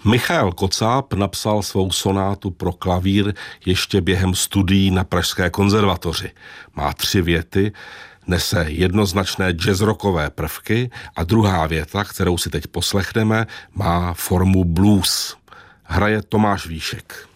Michael Kocáb napsal svou sonátu pro klavír ještě během studií na Pražské konzervatoři. Má 3 věty, nese jednoznačné jazzrockové prvky a druhá věta, kterou si teď poslechneme, má formu blues. Hraje Tomáš Výšek.